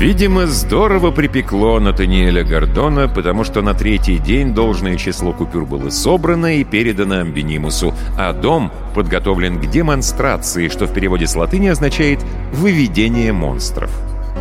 Видимо, здорово припекло Натаниэля Гордона, потому что на третий день должное число купюр было собрано и передано Амбинимусу, а дом подготовлен к демонстрации, что в переводе с латыни означает «выведение монстров».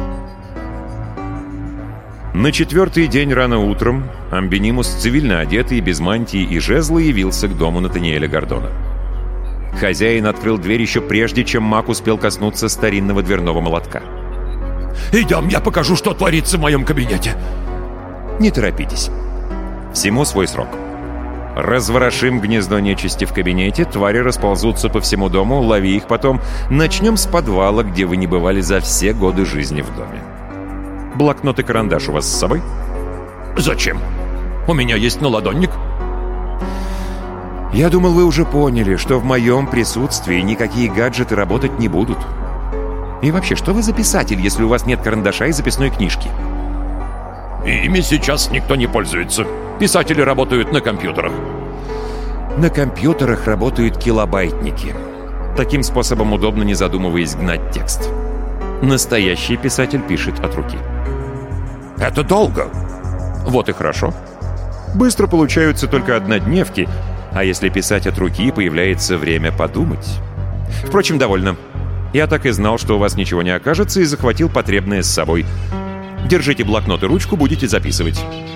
На четвертый день рано утром Амбинимус, цивильно одетый, без мантии и жезла, явился к дому Натаниэля Гордона. Хозяин открыл дверь еще прежде, чем маг успел коснуться старинного дверного молотка. «Идем, я покажу, что творится в моем кабинете». Не торопитесь. Всему свой срок. Разворошим гнездо нечисти в кабинете, твари расползутся по всему дому, лови их потом. Начнем с подвала, где вы не бывали за все годы жизни в доме. Блокнот и карандаш у вас с собой? Зачем? У меня есть наладонник. Я думал, вы уже поняли, что в моем присутствии никакие гаджеты работать не будут. И вообще, что вы за писатель, если у вас нет карандаша и записной книжки? Ими сейчас никто не пользуется. Писатели работают на компьютерах. На компьютерах работают килобайтники. Таким способом удобно, не задумываясь, гнать текст. Настоящий писатель пишет от руки. Это долго. Вот и хорошо. Быстро получаются только однодневки, а если писать от руки, появляется время подумать. Впрочем, довольно. Я так и знал, что у вас ничего не окажется, и захватил потребное с собой. Держите блокнот и ручку, будете записывать.